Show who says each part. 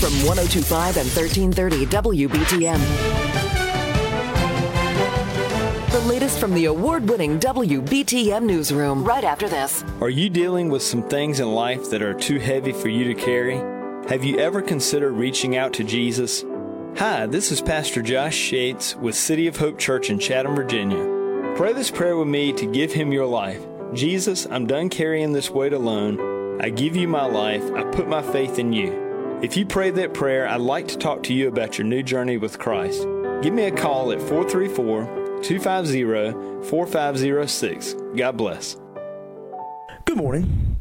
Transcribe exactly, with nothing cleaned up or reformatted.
Speaker 1: from one oh two point five and thirteen thirty W B T M. The latest from the award-winning W B T M newsroom right after this.
Speaker 2: Are you dealing with some things in life that are too heavy for you to carry? Have you ever considered reaching out to Jesus? Hi, this is Pastor Josh Shates with City of Hope Church in Chatham, Virginia. Pray this prayer with me to give Him your life. Jesus, I'm done carrying this weight alone. I give you my life. I put my faith in you. If you prayed that prayer, I'd like to talk to you about your new journey with Christ. Give me a call at four three four, two five zero, four five zero six. God bless.
Speaker 3: Good morning.